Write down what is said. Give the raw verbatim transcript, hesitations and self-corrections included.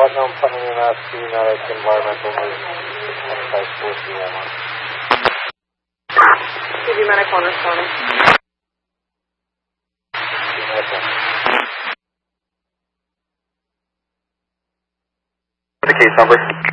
partner, I'm putting in a United environmental emergency on site four three one one. T V Medic one responding. The case number?